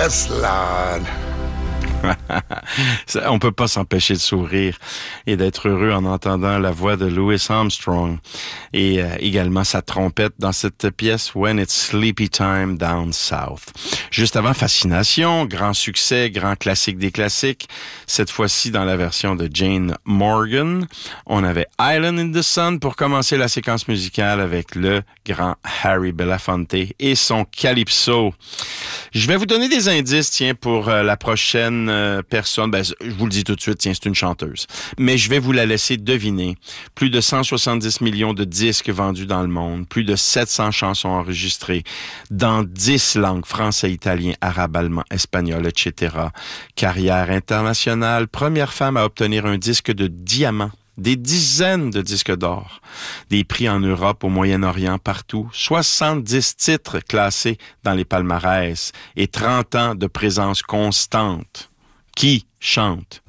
Yes, Lord. On peut pas s'empêcher de sourire et d'être heureux en entendant la voix de Louis Armstrong et également sa trompette dans cette pièce When It's Sleepy Time Down South. Juste avant, Fascination, grand succès, grand classique des classiques. Cette fois-ci dans la version de Jane Morgan. On avait Island in the Sun pour commencer la séquence musicale avec le grand Harry Belafonte et son Calypso. Je vais vous donner des indices, tiens, pour la prochaine personne. Ben, je vous le dis tout de suite, tiens, c'est une chanteuse. Mais je vais vous la laisser deviner. Plus de 170 millions de disques vendus dans le monde, plus de 700 chansons enregistrées dans 10 langues, français, italien, arabe, allemand, espagnol, etc. Carrière internationale, première femme à obtenir un disque de diamant. Des dizaines de disques d'or, des prix en Europe, au Moyen-Orient, partout, 70 titres classés dans les palmarès et 30 ans de présence constante. Qui chante